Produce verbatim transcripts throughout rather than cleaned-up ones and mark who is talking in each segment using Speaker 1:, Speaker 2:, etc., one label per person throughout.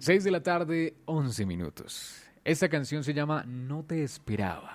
Speaker 1: seis de la tarde, once minutos. Esta canción se llama No te esperaba.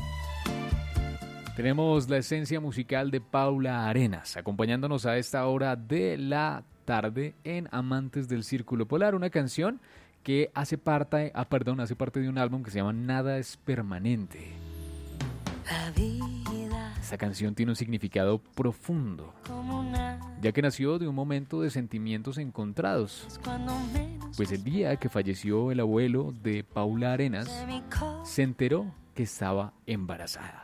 Speaker 1: Tenemos la esencia musical de Paula Arenas, acompañándonos a esta hora de la tarde en Amantes del Círculo Polar, una canción que hace parte, ah, perdón, hace parte de un álbum que se llama Nada es Permanente.
Speaker 2: La vida.
Speaker 1: Esta canción tiene un significado profundo, ya que nació de un momento de sentimientos encontrados. Pues el día que falleció el abuelo de Paula Arenas, se enteró que estaba embarazada.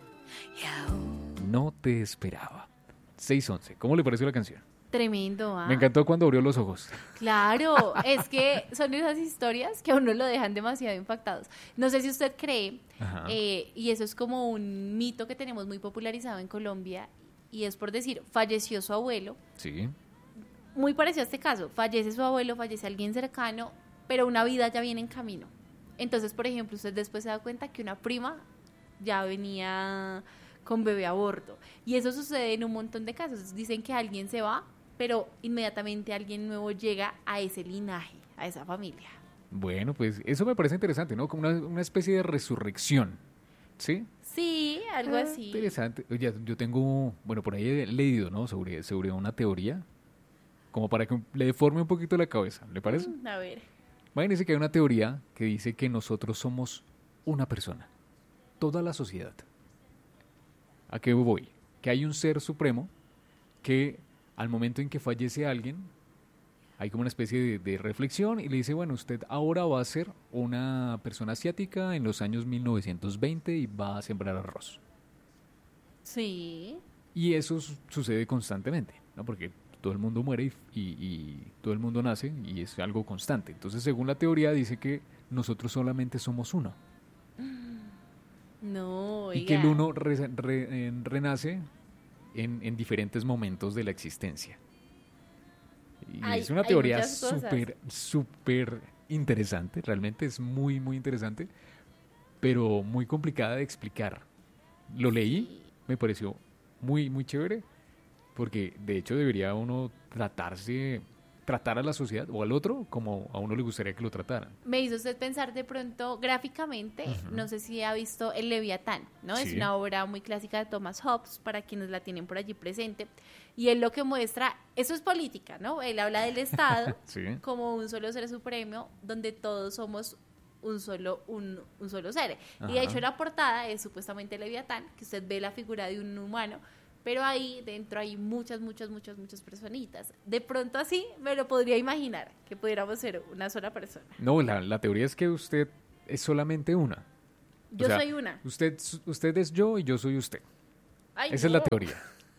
Speaker 1: No te esperaba. seis once. ¿Cómo le pareció la canción?
Speaker 3: Tremendo, ¿ah?
Speaker 1: Me encantó cuando abrió los ojos.
Speaker 3: Claro, es que son esas historias que a uno lo dejan demasiado impactados. No sé si usted cree, eh, y eso es como un mito que tenemos muy popularizado en Colombia, y es por decir, falleció su abuelo.
Speaker 1: Sí.
Speaker 3: Muy parecido a este caso, fallece su abuelo, fallece alguien cercano, pero una vida ya viene en camino. Entonces, por ejemplo, usted después se da cuenta que una prima ya venía con bebé a bordo. Y eso sucede en un montón de casos. Dicen que alguien se va, pero inmediatamente alguien nuevo llega a ese linaje, a esa familia.
Speaker 1: Bueno, pues eso me parece interesante, ¿no? Como una, una especie de resurrección, ¿sí?
Speaker 3: Sí, algo
Speaker 1: Ah,
Speaker 3: así.
Speaker 1: Interesante. Oye, yo tengo, bueno, por ahí he leído, ¿no? Sobre, sobre una teoría, como para que le deforme un poquito la cabeza, ¿le parece?
Speaker 3: Mm, a ver.
Speaker 1: Imagínense que hay una teoría que dice que nosotros somos una persona, toda la sociedad. ¿A qué voy? Que hay un ser supremo que al momento en que fallece alguien, hay como una especie de, de reflexión y le dice, bueno, usted ahora va a ser una persona asiática en los años mil novecientos veinte y va a sembrar arroz.
Speaker 3: Sí.
Speaker 1: Y eso su- sucede constantemente, ¿no? Porque todo el mundo muere y, y, y todo el mundo nace y es algo constante. Entonces, según la teoría, dice que nosotros solamente somos uno.
Speaker 3: No, oiga.
Speaker 1: Y que el uno re- re- en- renace en, en diferentes momentos de la existencia. Y
Speaker 3: Hay-
Speaker 1: es una
Speaker 3: hay
Speaker 1: teoría
Speaker 3: muchas cosas.
Speaker 1: súper, súper interesante, realmente es muy, muy interesante, pero muy complicada de explicar. Lo leí, me pareció muy, muy chévere, porque de hecho debería uno tratarse, tratar a la sociedad o al otro como a uno le gustaría que lo trataran.
Speaker 3: Me hizo usted pensar de pronto gráficamente,
Speaker 1: Ujú.
Speaker 3: no sé si ha visto El Leviatán, ¿no? Es
Speaker 1: Sí.
Speaker 3: una obra muy clásica de Thomas Hobbes, para quienes la tienen por allí presente, y él lo que muestra, eso es política, ¿no? Él habla del Estado
Speaker 1: Sí.
Speaker 3: como un solo ser supremo, donde todos somos un solo, un, un solo ser. Y
Speaker 1: Ajá.
Speaker 3: de hecho la portada es supuestamente Leviatán, que usted ve la figura de un humano, pero ahí dentro hay muchas, muchas, muchas, muchas personitas. De pronto así me lo podría imaginar, que pudiéramos ser una sola persona.
Speaker 1: No, la, la teoría es que usted es solamente una.
Speaker 3: Yo
Speaker 1: O sea,
Speaker 3: soy una.
Speaker 1: Usted, usted es yo y yo soy usted.
Speaker 3: Ay,
Speaker 1: Esa es
Speaker 3: no.
Speaker 1: la teoría.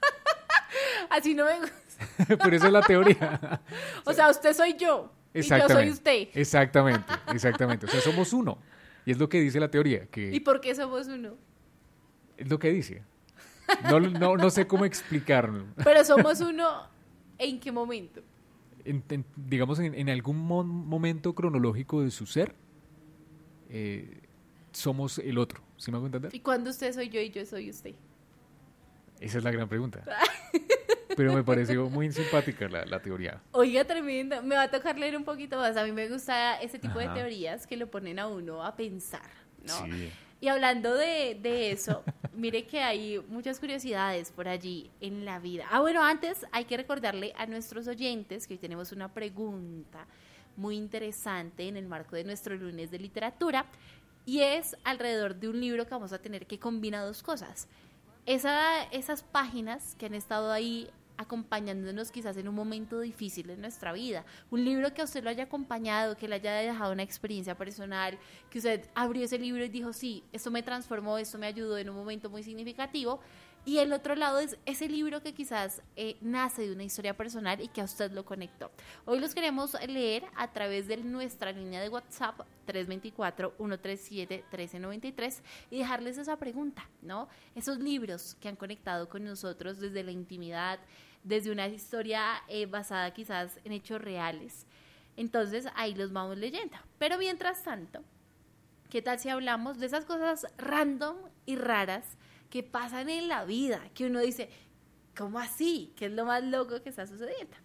Speaker 3: Así no me gusta.
Speaker 1: Pero esa es la teoría.
Speaker 3: O sea, usted soy yo. Y yo
Speaker 1: Exactamente.
Speaker 3: soy usted.
Speaker 1: Exactamente, exactamente. O sea, somos uno. Y es lo que dice la teoría,
Speaker 3: ¿Y
Speaker 1: que
Speaker 3: por qué somos uno?
Speaker 1: es lo que dice. No, no, no sé cómo explicarlo.
Speaker 3: Pero somos uno, ¿en qué momento?
Speaker 1: En- en- digamos, en, en algún mo- momento cronológico de su ser, eh, somos el otro. ¿Sí me hago entender?
Speaker 3: ¿Y cuándo usted soy yo y yo soy usted?
Speaker 1: Esa es la gran pregunta. Pero me pareció muy simpática la, la teoría.
Speaker 3: Oiga, tremenda. Me va a tocar leer un poquito más. A mí me gusta ese tipo
Speaker 1: Ajá.
Speaker 3: de teorías que lo ponen a uno a pensar, ¿no?
Speaker 1: Sí.
Speaker 3: Y hablando de, de eso, mire que hay muchas curiosidades por allí en la vida. Ah, bueno, antes hay que recordarle a nuestros oyentes que hoy tenemos una pregunta muy interesante en el marco de nuestro lunes de literatura, y es alrededor de un libro que vamos a tener que combina dos cosas. Esa, esas páginas que han estado ahí acompañándonos quizás en un momento difícil en nuestra vida, un libro que a usted lo haya acompañado, que le haya dejado una experiencia personal, que usted abrió ese libro y dijo, sí, esto me transformó, esto me ayudó en un momento muy significativo. Y el otro lado es ese libro que quizás eh, nace de una historia personal y que a usted lo conectó. Hoy los queremos leer a través de nuestra línea de WhatsApp tres dos cuatro, uno tres siete, uno tres nueve tres y dejarles esa pregunta, ¿no? Esos libros que han conectado con nosotros desde la intimidad, desde una historia eh, basada quizás en hechos reales. Entonces ahí los vamos leyendo. Pero mientras tanto, ¿qué tal si hablamos de esas cosas random y raras que pasan en la vida, que uno dice, ¿cómo así? ¿Qué es lo más loco que está sucediendo?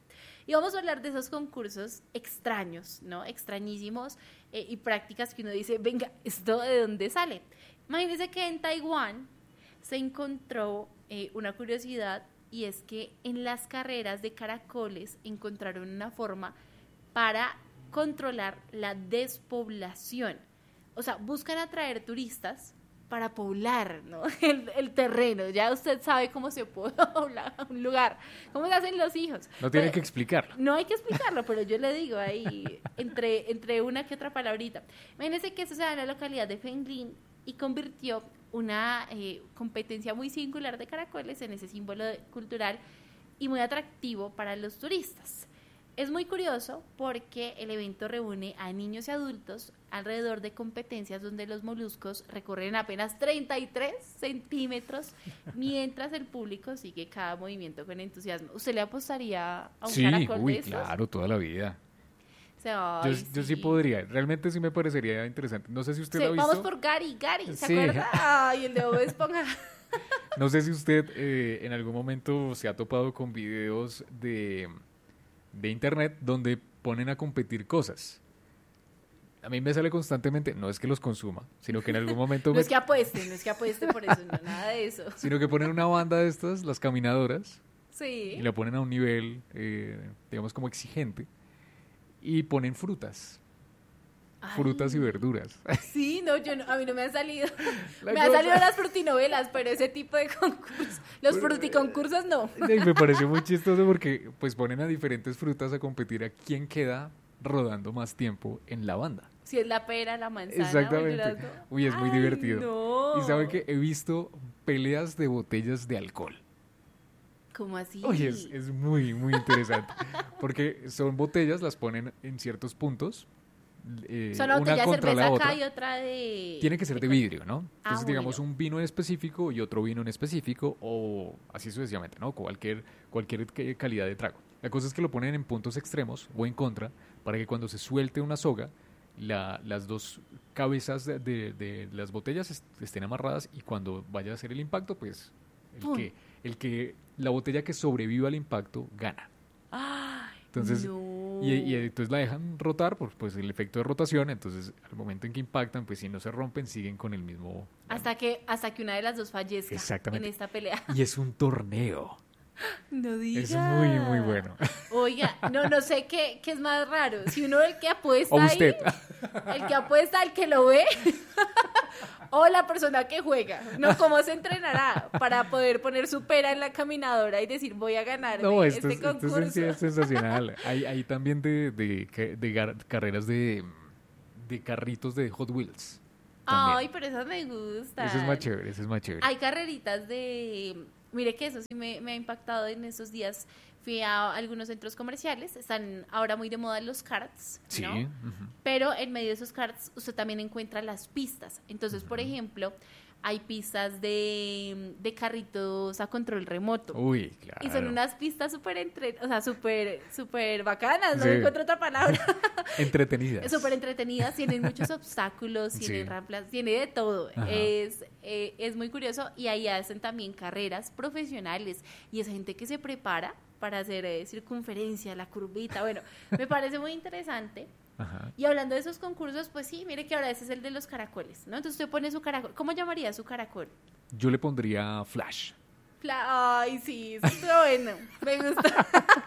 Speaker 3: Y vamos a hablar de esos concursos extraños, ¿no? Extrañísimos eh, y prácticas que uno dice, venga, ¿esto de dónde sale? Imagínense que en Taiwán se encontró eh, una curiosidad y es que en las carreras de caracoles encontraron una forma para controlar la despoblación. O sea, buscan atraer turistas para poblar, ¿no? el, el terreno. Ya usted sabe cómo se pobla un lugar, cómo se hacen los hijos.
Speaker 1: No tiene
Speaker 3: pero,
Speaker 1: que explicarlo.
Speaker 3: No hay que explicarlo, pero yo le digo ahí, entre, entre una que otra palabrita. Imagínense que eso se da en la localidad de Fenglin y convirtió una eh, competencia muy singular de caracoles en ese símbolo de, cultural y muy atractivo para los turistas. Es muy curioso porque el evento reúne a niños y adultos alrededor de competencias donde los moluscos recorren apenas treinta y tres centímetros mientras el público sigue cada movimiento con entusiasmo. ¿Usted le apostaría a un
Speaker 1: Sí,
Speaker 3: caracol
Speaker 1: uy,
Speaker 3: de estos?
Speaker 1: claro, toda la vida.
Speaker 3: O sea, ay,
Speaker 1: Yo, yo sí podría, realmente sí me parecería interesante. No sé si usted
Speaker 3: Sí,
Speaker 1: lo ha visto.
Speaker 3: vamos por Gary, Gary, ¿se
Speaker 1: Sí.
Speaker 3: acuerda? Ay, el de Bob Esponja.
Speaker 1: No sé si usted eh, en algún momento se ha topado con videos de, de internet donde ponen a competir cosas. A mí me sale constantemente, no es que los consuma, sino que en algún momento
Speaker 3: No
Speaker 1: me,
Speaker 3: es que apueste, no es que apueste por eso, no, nada de eso.
Speaker 1: sino que ponen una banda de estas, las caminadoras,
Speaker 3: Sí.
Speaker 1: y la ponen a un nivel, eh, digamos, como exigente, y ponen frutas, frutas y
Speaker 3: Ay,
Speaker 1: verduras.
Speaker 3: Sí, no, yo no, a mí no me han salido.
Speaker 1: La
Speaker 3: me han
Speaker 1: cosa-
Speaker 3: salido las frutinovelas, pero ese tipo de concursos, los fruticoncursos no.
Speaker 1: Y me pareció muy chistoso porque pues ponen a diferentes frutas a competir a quién queda rodando más tiempo en la banda.
Speaker 3: Si es la pera, la manzana o el
Speaker 1: Exactamente.
Speaker 3: durazno.
Speaker 1: Uy, es muy
Speaker 3: Ay,
Speaker 1: divertido.
Speaker 3: No.
Speaker 1: Y saben que he visto peleas de botellas de alcohol.
Speaker 3: ¿Cómo así?
Speaker 1: Uy, es, es muy, muy interesante. Porque son botellas, las ponen en ciertos puntos. eh,
Speaker 3: Son una
Speaker 1: una
Speaker 3: botella de
Speaker 1: contra la
Speaker 3: cerveza
Speaker 1: otra.
Speaker 3: acá y otra de...
Speaker 1: Tiene que ser de vidrio, ¿no? Entonces,
Speaker 3: Ah,
Speaker 1: digamos,
Speaker 3: bueno.
Speaker 1: un vino en específico y otro vino en específico, o así sucesivamente, ¿no? Cualquier, cualquier que- calidad de trago. La cosa es que lo ponen en puntos extremos o en contra, para que cuando se suelte una soga, la- las dos cabezas de, de- de las botellas est- estén amarradas y cuando vaya a hacer el impacto, pues el
Speaker 3: ¡Pum!
Speaker 1: que, el que, la botella que sobreviva al impacto gana.
Speaker 3: Ay,
Speaker 1: Entonces,
Speaker 3: no.
Speaker 1: Y, y entonces la dejan rotar por pues, el efecto de rotación, entonces al momento en que impactan, pues si no se rompen, siguen con el mismo...
Speaker 3: Hasta que, hasta que una de las dos fallezca
Speaker 1: Exactamente.
Speaker 3: en esta pelea.
Speaker 1: Y es un torneo.
Speaker 3: No diga.
Speaker 1: Es muy, muy bueno.
Speaker 3: Oiga, no, no sé qué, qué es más raro. Si uno el que apuesta
Speaker 1: O usted.
Speaker 3: ahí, el que apuesta, el que lo ve, o la persona que juega. No, ¿cómo se entrenará para poder poner su pera en la caminadora y decir voy a ganar
Speaker 1: No, esto,
Speaker 3: este
Speaker 1: es, esto es
Speaker 3: concurso?
Speaker 1: en sí es sensacional. Hay, hay también de, de, ca- de gar- carreras de, de carritos de Hot Wheels. También.
Speaker 3: Ay, pero esas me gustan.
Speaker 1: Ese es más chévere, ese es más chévere.
Speaker 3: Hay carreritas de... Mire que eso sí me, me ha impactado en estos días. Fui a algunos centros comerciales, están ahora muy de moda los karts,
Speaker 1: Sí.
Speaker 3: ¿no?
Speaker 1: ujú.
Speaker 3: Pero en medio de esos karts usted también encuentra las pistas. Entonces, por ejemplo, hay pistas de, de carritos a control remoto.
Speaker 1: Uy, claro.
Speaker 3: Y son unas pistas súper entre, o sea, súper, súper bacanas, no
Speaker 1: Sí.
Speaker 3: encuentro otra palabra.
Speaker 1: Entretenidas.
Speaker 3: Súper entretenidas, tienen muchos obstáculos,
Speaker 1: Sí.
Speaker 3: tienen rampas, tiene de todo.
Speaker 1: Ajá.
Speaker 3: Es, eh, es muy curioso y ahí hacen también carreras profesionales y esa gente que se prepara para hacer eh, circunferencia, la curvita, bueno, me parece muy interesante.
Speaker 1: Ajá.
Speaker 3: Y hablando de esos concursos, pues sí, mire que ahora ese es el de los caracoles, ¿no? Entonces usted pone su caracol, ¿cómo llamaría su caracol?
Speaker 1: Yo le pondría Flash.
Speaker 3: Fla- Ay, sí, eso está bueno, me gusta.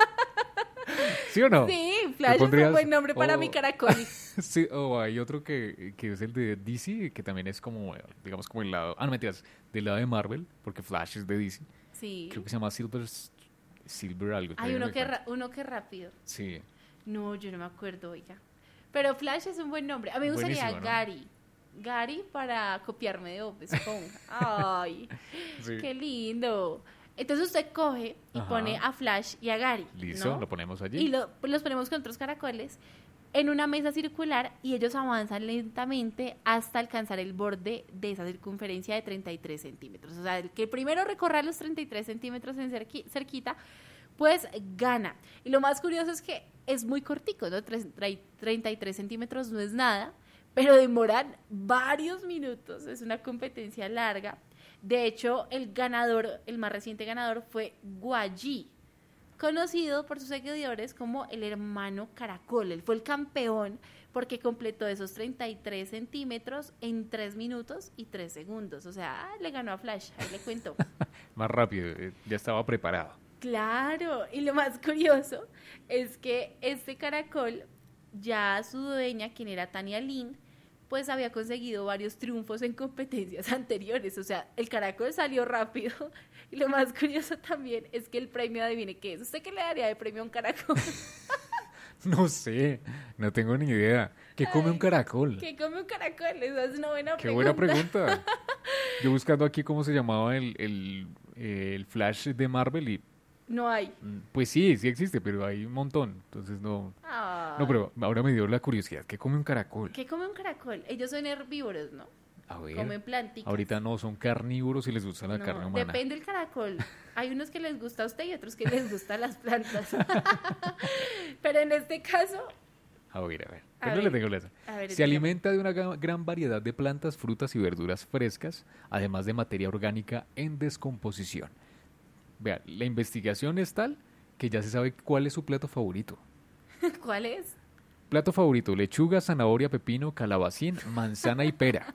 Speaker 1: ¿Sí o no?
Speaker 3: Sí, Flash es un
Speaker 1: pondrías-
Speaker 3: buen nombre para
Speaker 1: o-
Speaker 3: mi caracol.
Speaker 1: Sí, o hay otro que, que es el de D C, que también es como, eh, digamos, como el lado... Ah, no, mentiras, del lado de Marvel, porque Flash es de D C.
Speaker 3: Sí.
Speaker 1: Creo que se llama Silver... Silver algo.
Speaker 3: Hay
Speaker 1: todavía
Speaker 3: uno
Speaker 1: me
Speaker 3: que,
Speaker 1: cuento.
Speaker 3: ra- uno que rápido.
Speaker 1: Sí.
Speaker 3: No, yo no me acuerdo, oiga. Pero Flash es un buen nombre. A mí me gustaría
Speaker 1: Buenísimo, ¿no?
Speaker 3: Gary. Gary para copiarme de Bob Esponja. Ay,
Speaker 1: Sí.
Speaker 3: qué lindo. Entonces usted coge y
Speaker 1: Ajá.
Speaker 3: pone a Flash y a Gary.
Speaker 1: Listo,
Speaker 3: ¿no?
Speaker 1: lo ponemos allí.
Speaker 3: Y lo- pues los ponemos con otros caracoles en una mesa circular y ellos avanzan lentamente hasta alcanzar el borde de esa circunferencia de treinta y tres centímetros. O sea, el que primero recorra los treinta y tres centímetros en cerqui- cerquita, pues gana. Y lo más curioso es que es muy cortico, ¿no? Tres- tre- treinta y tres centímetros no es nada, pero demoran varios minutos. Es una competencia larga. De hecho, el ganador, el más reciente ganador fue Guayi, conocido por sus seguidores como el hermano caracol. Él fue el campeón porque completó esos treinta y tres centímetros en tres minutos y tres segundos. O sea, ah, le ganó a Flash, ahí le cuento.
Speaker 1: Más rápido, eh, ya estaba preparado.
Speaker 3: Claro, y lo más curioso es que este caracol, ya su dueña, quien era Tania Lynn, pues había conseguido varios triunfos en competencias anteriores. O sea, el caracol salió rápido. Y lo más curioso también es que el premio, adivine qué es. ¿Usted qué le daría de premio a un caracol?
Speaker 1: No sé, no tengo ni idea. ¿Qué come
Speaker 3: Ay,
Speaker 1: un caracol?
Speaker 3: ¿Qué come un caracol? Esa es una buena
Speaker 1: Qué
Speaker 3: pregunta.
Speaker 1: buena pregunta. Yo buscando aquí cómo se llamaba el, el, el Flash de Marvel y
Speaker 3: No hay.
Speaker 1: pues sí, sí existe, pero hay un montón. Entonces no...
Speaker 3: Ay.
Speaker 1: No, pero ahora me dio la curiosidad. ¿Qué come un caracol?
Speaker 3: ¿Qué come un caracol? Ellos son herbívoros, ¿no?
Speaker 1: A ver,
Speaker 3: Comen plantitas.
Speaker 1: ahorita no, son carnívoros y les gusta la
Speaker 3: No,
Speaker 1: carne humana.
Speaker 3: depende del caracol. Hay unos que les gusta a usted y otros que les gustan las plantas. Pero en este caso,
Speaker 1: A ver, a ver.
Speaker 3: A
Speaker 1: Yo no
Speaker 3: ver,
Speaker 1: le tengo la...
Speaker 3: a ver,
Speaker 1: Se
Speaker 3: dígame.
Speaker 1: alimenta de una ga- gran variedad de plantas, frutas y verduras frescas, además de materia orgánica en descomposición. Vea, la investigación es tal que ya se sabe cuál es su plato favorito.
Speaker 3: ¿cuál es?
Speaker 1: Plato favorito, lechuga, zanahoria, pepino, calabacín, manzana y pera.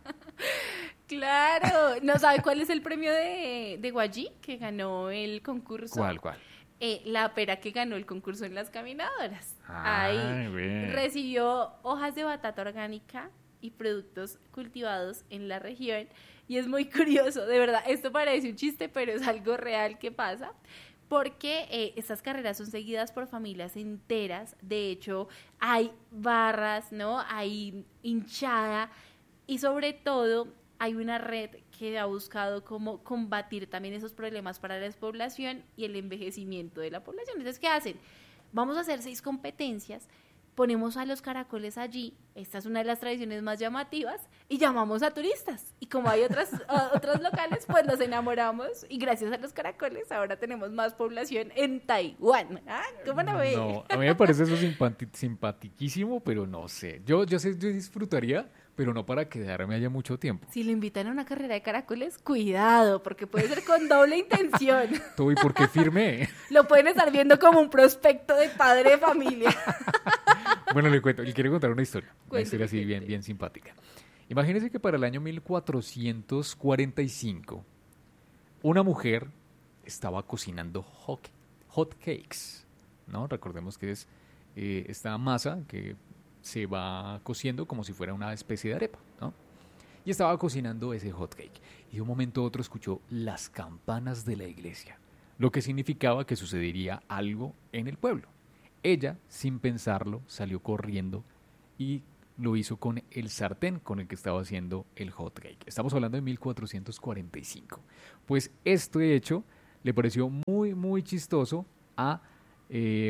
Speaker 3: Claro, ¿no sabe cuál es el premio de, de Guayí que ganó el concurso?
Speaker 1: ¿Cuál, cuál?
Speaker 3: Eh, la pera que ganó el concurso en las caminadoras.
Speaker 1: Ay,
Speaker 3: Ahí
Speaker 1: bien.
Speaker 3: recibió hojas de batata orgánica y productos cultivados en la región. Y es muy curioso, de verdad, esto parece un chiste, pero es algo real que pasa. Porque eh, estas carreras son seguidas por familias enteras. De hecho, hay barras, ¿no? Hay hinchada y sobre todo hay una red que ha buscado cómo combatir también esos problemas para la despoblación y el envejecimiento de la población. Entonces, ¿qué hacen? Vamos a hacer seis competencias, ponemos a los caracoles allí, esta es una de las tradiciones más llamativas, y llamamos a turistas. Y como hay otras, uh, otros locales, pues nos enamoramos, y gracias a los caracoles ahora tenemos más población en Taiwán. ¿Ah? ¿Cómo la ve?
Speaker 1: No, a mí me parece eso simpati- simpatiquísimo, pero no sé. Yo, yo sé, yo disfrutaría, pero no para quedarme allá mucho tiempo.
Speaker 3: Si lo invitan a una carrera de caracoles, cuidado, porque puede ser con doble intención.
Speaker 1: Tú, ¿y por qué firmé?
Speaker 3: Lo pueden estar viendo como un prospecto de padre de familia.
Speaker 1: Bueno, le cuento, le quiero contar una historia, una
Speaker 3: Cuénteme,
Speaker 1: historia así bien,
Speaker 3: cuénteme.
Speaker 1: bien simpática. Imagínense que para el año mil cuatrocientos cuarenta y cinco, una mujer estaba cocinando hot, hot cakes, ¿no? Recordemos que es eh, esta masa que se va cociendo como si fuera una especie de arepa, ¿no? Y estaba cocinando ese hot cake. Y de un momento a otro escuchó las campanas de la iglesia, lo que significaba que sucedería algo en el pueblo. Ella, sin pensarlo, salió corriendo y lo hizo con el sartén con el que estaba haciendo el hot cake. Estamos hablando de mil cuatrocientos cuarenta y cinco. Pues este hecho le pareció muy, muy chistoso a, eh,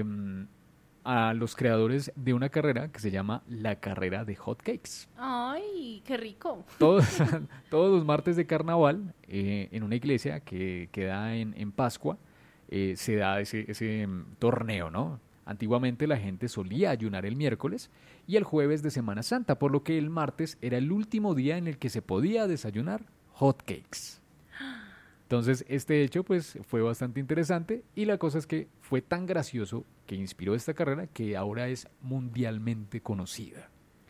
Speaker 1: a los creadores de una carrera que se llama la carrera de hot cakes.
Speaker 3: Ay, qué rico.
Speaker 1: Todos, todos los martes de carnaval, eh, en una iglesia que queda en, en Pascua, eh, se da ese, ese mm, torneo, ¿no? Antiguamente la gente solía ayunar el miércoles y el jueves de Semana Santa, por lo que el martes era el último día en el que se podía desayunar hot cakes. Entonces, este hecho pues fue bastante interesante y la cosa es que fue tan gracioso que inspiró esta carrera que ahora es mundialmente conocida.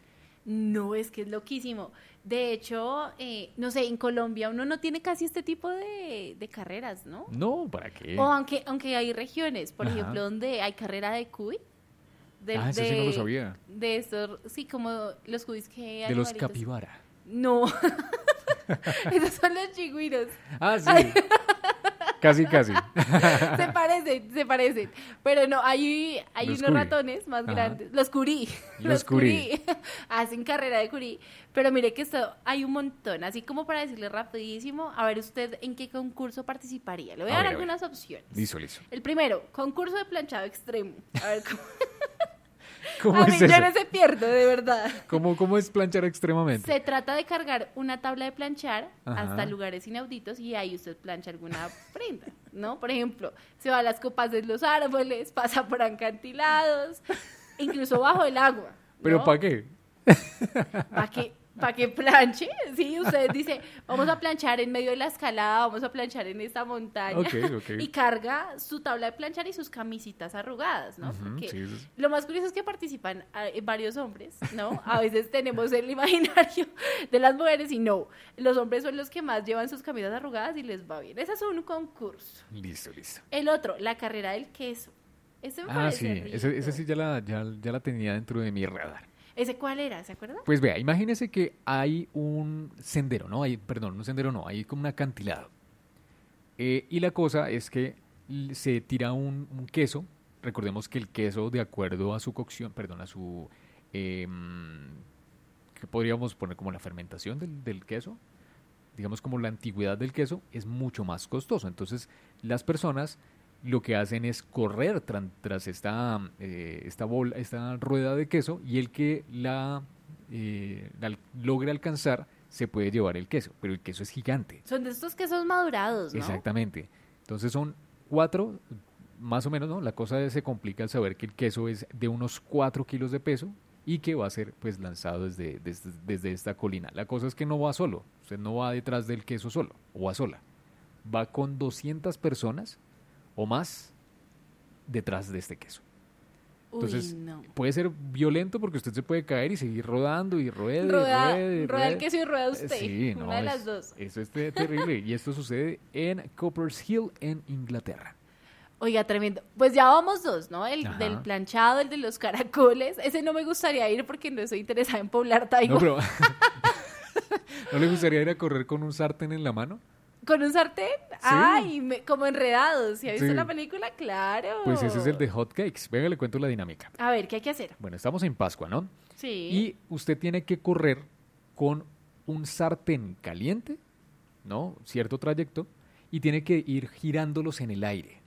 Speaker 3: No, es que es loquísimo. De hecho, eh, no sé, en Colombia uno no tiene casi este tipo de, de carreras, ¿no?
Speaker 1: No, ¿para qué?
Speaker 3: O aunque, aunque hay regiones, por
Speaker 1: Ajá.
Speaker 3: ejemplo, donde hay carrera de cuy. De,
Speaker 1: Ah, eso sí no lo sabía.
Speaker 3: De estos, sí, como los cuis que...
Speaker 1: De los
Speaker 3: animalitos.
Speaker 1: capibara.
Speaker 3: No, esos son los chigüiros.
Speaker 1: Ah, sí. Casi, casi.
Speaker 3: Se parecen, se parecen. Pero no, hay, hay
Speaker 1: Los
Speaker 3: unos
Speaker 1: curí.
Speaker 3: ratones más
Speaker 1: Ajá.
Speaker 3: grandes. Los curí.
Speaker 1: Los curí.
Speaker 3: Hacen carrera de curí. Pero mire que esto hay un montón. Así como para decirle rapidísimo, a ver usted en qué concurso participaría. Le voy a,
Speaker 1: A
Speaker 3: dar
Speaker 1: ver, a ver.
Speaker 3: algunas opciones.
Speaker 1: Listo, listo.
Speaker 3: El primero, concurso de planchado extremo. A ver cómo.
Speaker 1: ¿Cómo
Speaker 3: A
Speaker 1: es
Speaker 3: mí yo
Speaker 1: eso?
Speaker 3: no se pierdo, de verdad.
Speaker 1: ¿Cómo, cómo es planchar extremadamente?
Speaker 3: Se trata de cargar una tabla de planchar
Speaker 1: Ajá.
Speaker 3: hasta lugares inauditos y ahí usted plancha alguna prenda, ¿no? Por ejemplo, se va a las copas de los árboles, pasa por acantilados, incluso bajo el agua.
Speaker 1: ¿Pero
Speaker 3: ¿no?
Speaker 1: para qué?
Speaker 3: ¿Para qué? para que planche. Sí, usted dice, vamos a planchar en medio de la escalada, vamos a planchar en esta montaña.
Speaker 1: Ok, ok.
Speaker 3: Y carga su tabla de planchar y sus camisitas arrugadas, ¿no?
Speaker 1: Ujú,
Speaker 3: Porque
Speaker 1: sí, sí.
Speaker 3: lo más curioso es que participan eh, varios hombres, ¿no? A veces tenemos el imaginario de las mujeres y no. Los hombres son los que más llevan sus camisas arrugadas y les va bien. Ese es un concurso.
Speaker 1: Listo, listo.
Speaker 3: El otro, la carrera del queso. Ese me
Speaker 1: Ah,
Speaker 3: parece
Speaker 1: sí,
Speaker 3: rico.
Speaker 1: ese, ese sí ya la, ya, ya la tenía dentro de mi radar.
Speaker 3: ¿Ese cuál era? ¿Se acuerda?
Speaker 1: Pues vea, imagínese que hay un sendero, ¿no? Hay, perdón, un sendero no, hay como un acantilado. Eh, y la cosa es que l- se tira un, un queso. Recordemos que el queso, de acuerdo a su cocción, perdón, a su... Eh, ¿qué podríamos poner como la fermentación del, del queso? Digamos como la antigüedad del queso, es mucho más costoso. Entonces, las personas lo que hacen es correr tran- tras esta, eh, esta, bola, esta rueda de queso y el que la, eh, la logre alcanzar se puede llevar el queso, pero el queso es gigante.
Speaker 3: Son de estos quesos madurados, ¿no?
Speaker 1: Exactamente. Entonces son cuatro, más o menos, ¿no? La cosa se complica al saber que el queso es de unos cuatro kilos de peso y que va a ser pues lanzado desde, desde, desde esta colina. La cosa es que no va solo, usted no va detrás del queso solo o va sola, va con doscientas personas o más detrás de este queso. Entonces,
Speaker 3: Uy, no.
Speaker 1: puede ser violento porque usted se puede caer y seguir rodando y ruede, y
Speaker 3: Rueda,
Speaker 1: ruede, y
Speaker 3: rueda el
Speaker 1: ruede.
Speaker 3: queso y rueda usted.
Speaker 1: Sí, no,
Speaker 3: Una de
Speaker 1: es-
Speaker 3: las dos.
Speaker 1: Eso es te- terrible. Y esto sucede en Coppers Hill, en Inglaterra.
Speaker 3: Oiga, tremendo. Pues ya vamos dos, ¿no? El
Speaker 1: Ajá.
Speaker 3: del planchado, el de los caracoles. Ese no me gustaría ir porque no estoy interesada en poblar
Speaker 1: No,
Speaker 3: Taiwán.
Speaker 1: pero ¿no le gustaría ir a correr con un sartén en la mano?
Speaker 3: ¿Con un sartén? Ay, me- como enredados. ¿Sí ha visto
Speaker 1: Sí.
Speaker 3: la película? Claro.
Speaker 1: Pues ese es el de hot cakes. Venga, le cuento la dinámica.
Speaker 3: A ver, ¿qué hay que hacer?
Speaker 1: Bueno, estamos en Pascua, ¿no?
Speaker 3: Sí.
Speaker 1: Y usted tiene que correr con un sartén caliente, ¿no? Cierto trayecto, y tiene que ir girándolos en el aire.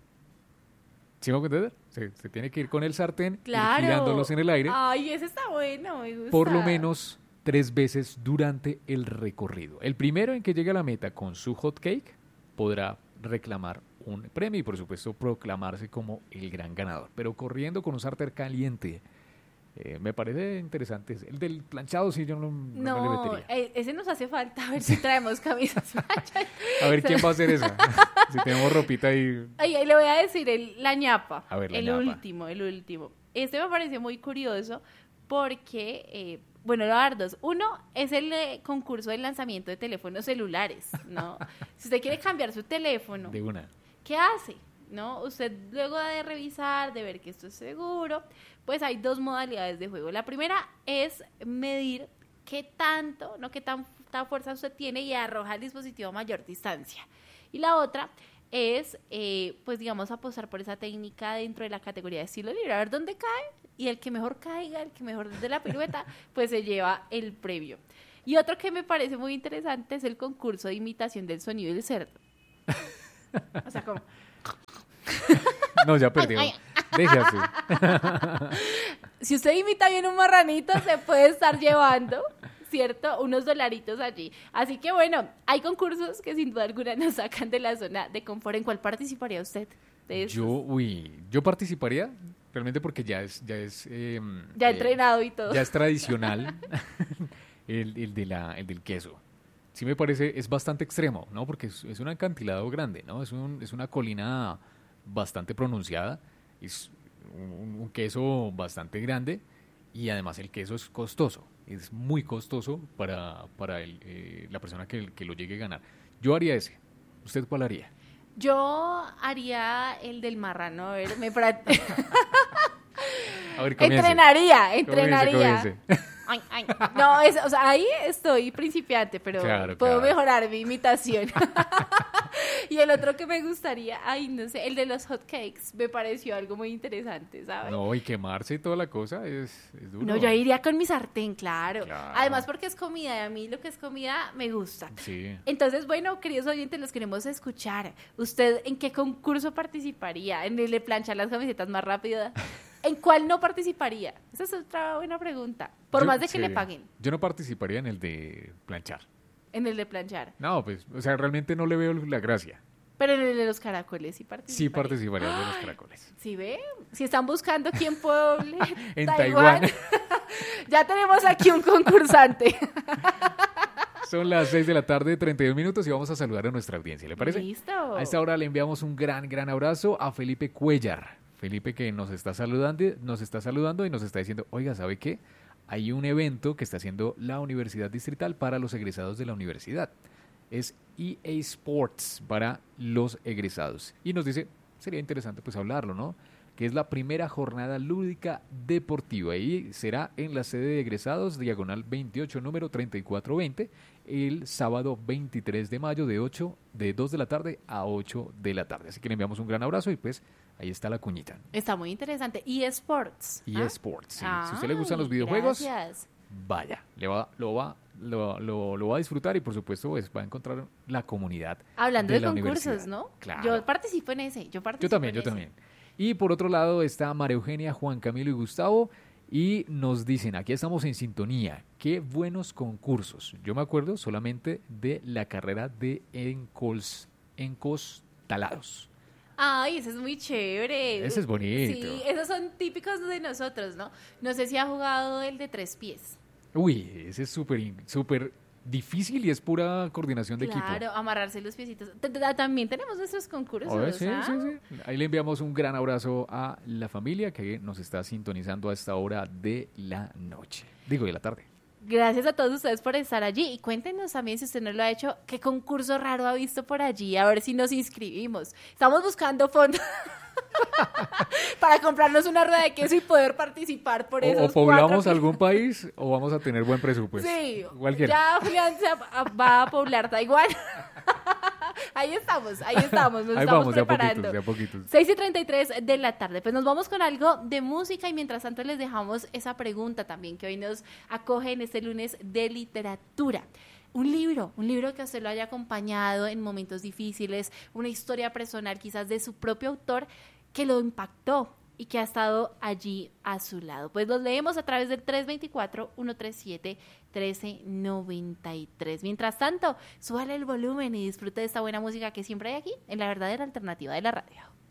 Speaker 1: ¿Sí me puede entender? Se, se tiene que ir con el sartén, ir
Speaker 3: Claro.
Speaker 1: girándolos en el aire,
Speaker 3: Ay, ese está bueno, me gusta.
Speaker 1: por lo menos tres veces durante el recorrido. El primero en que llegue a la meta con su hot cake podrá reclamar un premio y, por supuesto, proclamarse como el gran ganador. Pero corriendo con un sartén caliente, eh, me parece interesante. El del planchado sí yo no, no me le
Speaker 3: No,
Speaker 1: metería.
Speaker 3: eh, ese nos hace falta. A ver si traemos camisas manchas.
Speaker 1: A ver quién va a hacer esa. Si tenemos ropita ahí.
Speaker 3: Ay, ay, le voy a decir el, la ñapa.
Speaker 1: A ver, la
Speaker 3: el
Speaker 1: ñapa.
Speaker 3: último, el último. Este me parece muy curioso porque, eh, bueno, lo voy a dar dos. Uno es el eh, concurso de lanzamiento de teléfonos celulares, ¿no? Si usted quiere cambiar su teléfono,
Speaker 1: De una.
Speaker 3: ¿qué hace? ¿No? Usted luego de revisar, de ver que esto es seguro, pues hay dos modalidades de juego. La primera es medir qué tanto, no qué tanta fuerza usted tiene y arroja el dispositivo a mayor distancia. Y la otra es, eh, pues digamos, apostar por esa técnica dentro de la categoría de estilo libre, a ver dónde cae y el que mejor caiga, el que mejor desde la pirueta, pues se lleva el premio. Y otro que me parece muy interesante es el concurso de imitación del sonido del cerdo. O sea, como...
Speaker 1: No, ya perdió.
Speaker 3: Ay,
Speaker 1: Deje así.
Speaker 3: Si usted imita bien un marranito, se puede estar llevando, ¿cierto? Unos dolaritos allí. Así que bueno, hay concursos que sin duda alguna nos sacan de la zona de confort. ¿En cuál participaría usted? De esos?
Speaker 1: Yo, uy, yo participaría realmente porque ya es, ya es, eh,
Speaker 3: Ya
Speaker 1: eh,
Speaker 3: entrenado y todo.
Speaker 1: ya es tradicional el, el de la, el del queso. Sí me parece, es bastante extremo, ¿no? Porque es, es un acantilado grande, ¿no? Es, un, es una colina bastante pronunciada, es un, un queso bastante grande y además el queso es costoso, es muy costoso para, para el, eh, la persona que, que lo llegue a ganar. Yo haría ese. ¿Usted cuál haría?
Speaker 3: Yo haría el del marrano, a ver, me pra-
Speaker 1: A ver, comience.
Speaker 3: entrenaría, entrenaría.
Speaker 1: Comience, comience.
Speaker 3: Ay, ay. No, es, o sea, ahí estoy principiante, pero
Speaker 1: Claro,
Speaker 3: puedo
Speaker 1: claro.
Speaker 3: mejorar mi imitación. Y el otro que me gustaría, ay, no sé, el de los hot cakes, me pareció algo muy interesante, ¿sabes?
Speaker 1: No, y quemarse y toda la cosa es, es duro.
Speaker 3: No, yo iría con mi sartén, claro.
Speaker 1: Claro.
Speaker 3: Además porque es comida y a mí lo que es comida me gusta.
Speaker 1: Sí.
Speaker 3: Entonces, bueno, queridos oyentes, los queremos escuchar. ¿Usted en qué concurso participaría? ¿En el de planchar las camisetas más rápido? ¿En cuál no participaría? Esa es otra buena pregunta. Por
Speaker 1: Yo-
Speaker 3: más de que
Speaker 1: sí.
Speaker 3: le paguen.
Speaker 1: Yo no participaría en el de planchar.
Speaker 3: En el de planchar.
Speaker 1: No, pues, o sea, realmente no le veo la gracia.
Speaker 3: Pero en el de los caracoles sí participaría.
Speaker 1: Sí participaría en de los caracoles.
Speaker 3: ¿Sí ve? Si están buscando quién puede
Speaker 1: En Taiwán.
Speaker 3: Ya tenemos aquí un concursante.
Speaker 1: Son las seis de la tarde, treinta y dos minutos, y vamos a saludar a nuestra audiencia, ¿le parece?
Speaker 3: Listo.
Speaker 1: A esta hora le enviamos un gran, gran abrazo a Felipe Cuellar. Felipe que nos está saludando, nos está saludando y nos está diciendo, oiga, ¿sabe qué? Hay un evento que está haciendo la Universidad Distrital para los egresados de la universidad. Es E A Sports para los egresados. Y nos dice, sería interesante pues hablarlo, ¿no? Que es la primera jornada lúdica deportiva y será en la sede de egresados, diagonal veintiocho, número treinta y cuatro veinte, el sábado veintitrés de mayo de ocho, de dos de la tarde a ocho de la tarde. Así que le enviamos un gran abrazo y pues ahí está la cuñita.
Speaker 3: Está muy interesante. eSports.
Speaker 1: E
Speaker 3: ¿ah?
Speaker 1: eSports, sí.
Speaker 3: Ay,
Speaker 1: Si a usted le gustan los videojuegos,
Speaker 3: gracias.
Speaker 1: vaya, le va, lo, va, lo, lo, lo va a disfrutar y por supuesto pues, va a encontrar la comunidad
Speaker 3: Hablando
Speaker 1: de,
Speaker 3: de,
Speaker 1: la
Speaker 3: concursos,
Speaker 1: universidad.
Speaker 3: ¿no?
Speaker 1: Claro.
Speaker 3: Yo participo en ese. Yo, participo
Speaker 1: Yo también,
Speaker 3: en
Speaker 1: yo
Speaker 3: ese.
Speaker 1: también. Y por otro lado está María Eugenia, Juan Camilo y Gustavo y nos dicen, aquí estamos en sintonía, qué buenos concursos. Yo me acuerdo solamente de la carrera de encols, encostalados.
Speaker 3: Ay, ese es muy chévere.
Speaker 1: Ese es bonito.
Speaker 3: Sí, esos son típicos de nosotros, ¿no? No sé si ha jugado el de tres pies.
Speaker 1: Uy, ese es súper, in- súper difícil y es pura coordinación de equipo.
Speaker 3: Claro, amarrarse los piecitos. T- t- También tenemos nuestros concursos.
Speaker 1: Oye, sí,
Speaker 3: ¿ah?
Speaker 1: sí, sí. Ahí le enviamos un gran abrazo a la familia que nos está sintonizando a esta hora de la noche. Digo, de la tarde.
Speaker 3: Gracias a todos ustedes por estar allí. Y cuéntenos también, si usted no lo ha hecho, qué concurso raro ha visto por allí. A ver si nos inscribimos. Estamos buscando fondos para comprarnos una rueda de queso y poder participar por
Speaker 1: O,
Speaker 3: esos
Speaker 1: o poblamos
Speaker 3: cuatro-
Speaker 1: algún país o vamos a tener buen presupuesto.
Speaker 3: Sí,
Speaker 1: Cualquiera.
Speaker 3: ya Julián se a- va a poblar Taiwán. Ahí estamos, ahí estamos, nos
Speaker 1: Ahí
Speaker 3: estamos
Speaker 1: vamos, de a
Speaker 3: preparando.
Speaker 1: poquitos, de a poquitos.
Speaker 3: seis y treinta y tres de la tarde. Pues nos vamos con algo de música y mientras tanto les dejamos esa pregunta también que hoy nos acoge en este lunes de literatura. Un libro, un libro que a usted lo haya acompañado en momentos difíciles, una historia personal quizás de su propio autor que lo impactó y que ha estado allí a su lado. Pues los leemos a través del tres dos cuatro, uno tres siete, uno tres nueve tres. Mientras tanto, súbale el volumen y disfrute de esta buena música que siempre hay aquí en La Verdadera Alternativa de la Radio.